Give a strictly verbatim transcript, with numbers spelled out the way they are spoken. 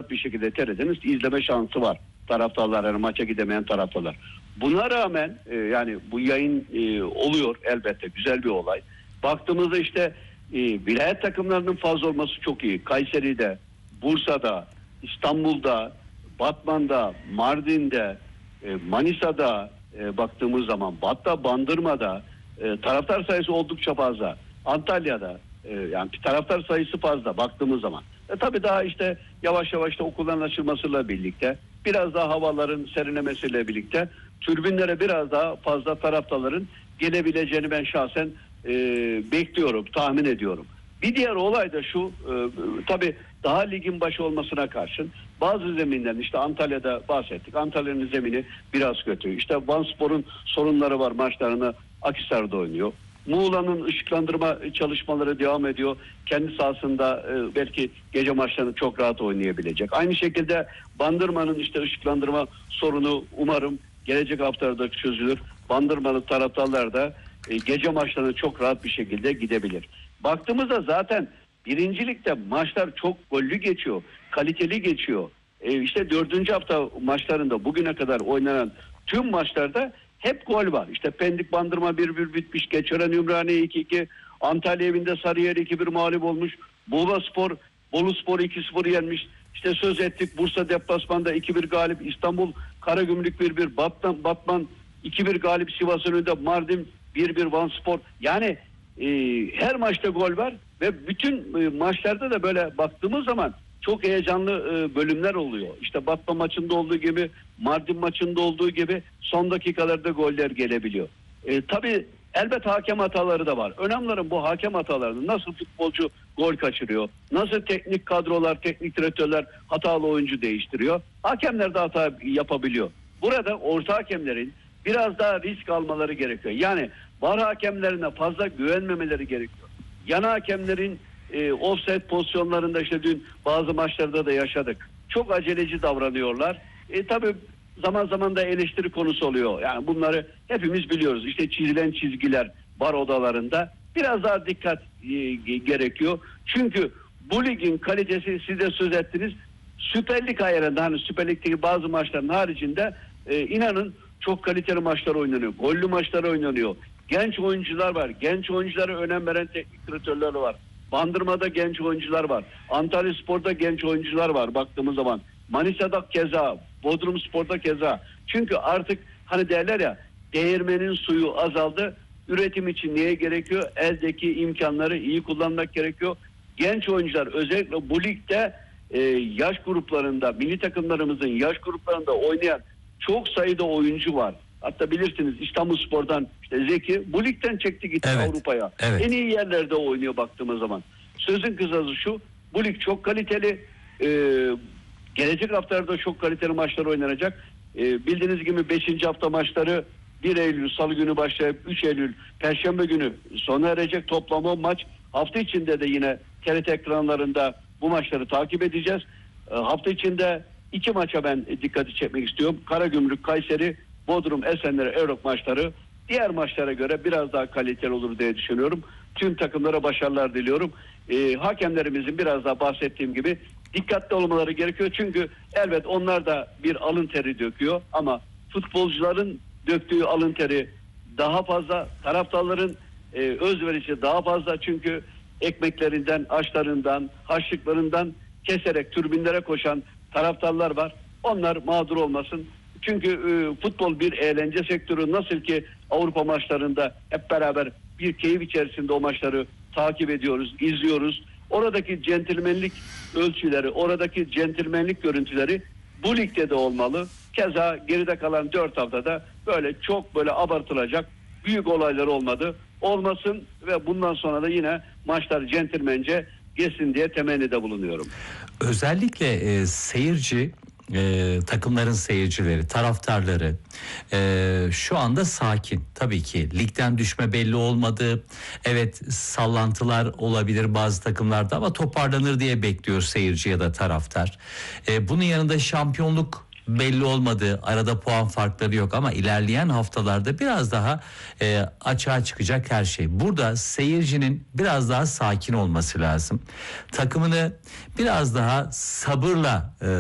rahat bir şekilde T R T'nin izleme şansı var. Taraftarlar, yani maça gidemeyen taraftarlar. Buna rağmen e, yani bu yayın e, oluyor elbette, güzel bir olay. Baktığımızda işte e, vilayet takımlarının fazla olması çok iyi. Kayseri'de, Bursa'da, İstanbul'da, Batman'da, Mardin'de, e, Manisa'da e, baktığımız zaman, hatta Bandırma'da e, taraftar sayısı oldukça fazla. Antalya'da e, yani taraftar sayısı fazla baktığımız zaman. E, tabii daha işte yavaş yavaş da okulların açılmasıyla birlikte, biraz daha havaların serinlemesiyle birlikte tribünlere biraz daha fazla taraftarların gelebileceğini ben şahsen e, bekliyorum, tahmin ediyorum. Bir diğer olay da şu, e, tabii daha ligin başı olmasına karşın bazı zeminlerin, işte Antalya'da bahsettik. Antalya'nın zemini biraz kötü. İşte Vanspor'un sorunları var, maçlarını Akhisar'da oynuyor. Muğla'nın ışıklandırma çalışmaları devam ediyor. Kendi sahasında e, belki gece maçlarını çok rahat oynayabilecek. Aynı şekilde Bandırma'nın işte ışıklandırma sorunu umarım gelecek haftalarda çözülür. Bandırmalı taraftarlar da e, gece maçlarına çok rahat bir şekilde gidebilir. Baktığımızda zaten birincilikte maçlar çok gollü geçiyor, kaliteli geçiyor. E işte dördüncü hafta maçlarında bugüne kadar oynanan tüm maçlarda hep gol var. İşte Pendik Bandırma bir bir bitmiş, Keçiören Ümraniye iki iki, Antalya evinde Sarıyer iki bir mağlup olmuş, Buğlaspor Boluspor iki sıfır yenmiş. İşte söz ettik, Bursa deplasmanda iki bir galip, İstanbul Karagümrük bir bir, Batman, Batman iki bir galip, Sivas önünde Mardin bir bir, Vanspor. Yani e, her maçta gol var ve bütün e, maçlarda da böyle baktığımız zaman çok heyecanlı e, bölümler oluyor. İşte Batman maçında olduğu gibi, Mardin maçında olduğu gibi son dakikalarda goller gelebiliyor. E, tabii elbet hakem hataları da var. Önemli olan bu hakem hatalarını, nasıl futbolcu gol kaçırıyor, nasıl teknik kadrolar, teknik direktörler hatalı oyuncu değiştiriyor. Hakemler de hata yapabiliyor. Burada orta hakemlerin biraz daha risk almaları gerekiyor. Yani var hakemlerine fazla güvenmemeleri gerekiyor. Yan hakemlerin e, offside pozisyonlarında işte dün bazı maçlarda da yaşadık. Çok aceleci davranıyorlar. E, tabii zaman zaman da eleştiri konusu oluyor. Yani bunları hepimiz biliyoruz. İşte çizilen çizgiler var odalarında. Biraz daha dikkat e, gerekiyor. Çünkü bu ligin kalitesi, siz de söz ettiniz, Süper Lig ayarında, hani Süper Lig'deki bazı maçların haricinde e, inanın çok kaliteli maçlar oynanıyor. Gollü maçlar oynanıyor. Genç oyuncular var. Genç oyunculara önem veren teknik direktörler var. Bandırma'da genç oyuncular var. Antalyaspor'da genç oyuncular var baktığımız zaman. Manisa'da keza, Bodrumspor'da keza. Çünkü artık hani derler ya, değirmenin suyu azaldı. Üretim için neye gerekiyor? Eldeki imkanları iyi kullanmak gerekiyor. Genç oyuncular özellikle bu ligde e, yaş gruplarında, milli takımlarımızın yaş gruplarında oynayan çok sayıda oyuncu var. Hatta bilirsiniz İstanbulspor'dan işte Zeki bu ligden çekti gitti evet, Avrupa'ya. Evet. En iyi yerlerde oynuyor baktığımız zaman. Sözün kısası şu, bu lig çok kaliteli. Ee, gelecek haftalarda çok kaliteli maçlar oynanacak. Ee, bildiğiniz gibi beşinci hafta maçları bir Eylül Salı günü başlayıp üç Eylül Perşembe günü sona erecek, toplam on maç. Hafta içinde de yine T R T ekranlarında bu maçları takip edeceğiz. Ee, hafta içinde iki maça ben dikkati çekmek istiyorum. Karagümrük, Kayseri, Bodrum, Esenler, Erok maçları diğer maçlara göre biraz daha kaliteli olur diye düşünüyorum. Tüm takımlara başarılar diliyorum. Ee, hakemlerimizin biraz daha bahsettiğim gibi dikkatli olmaları gerekiyor. Çünkü elbet onlar da bir alın teri döküyor ama futbolcuların döktüğü alın teri daha fazla, taraftarların e, özverisi daha fazla. Çünkü ekmeklerinden, aşlarından, harçlıklarından keserek tribünlere koşan taraftarlar var. Onlar mağdur olmasın. Çünkü e, futbol bir eğlence sektörü. Nasıl ki Avrupa maçlarında hep beraber bir keyif içerisinde o maçları takip ediyoruz, izliyoruz. Oradaki centilmenlik ölçüleri, oradaki centilmenlik görüntüleri bu ligde de olmalı. Keza geride kalan dört haftada böyle çok böyle abartılacak büyük olaylar olmadı. Olmasın ve bundan sonra da yine maçlar centilmence geçsin diye temennide bulunuyorum. Özellikle e, seyirci, e, takımların seyircileri, taraftarları e, şu anda sakin. Tabii ki ligden düşme belli olmadı. Evet, sallantılar olabilir bazı takımlarda ama toparlanır diye bekliyor seyirci ya da taraftar. E, bunun yanında şampiyonluk belli olmadı. Arada puan farkları yok ama ilerleyen haftalarda biraz daha e, açığa çıkacak her şey. Burada seyircinin biraz daha sakin olması lazım. Takımını biraz daha sabırla e,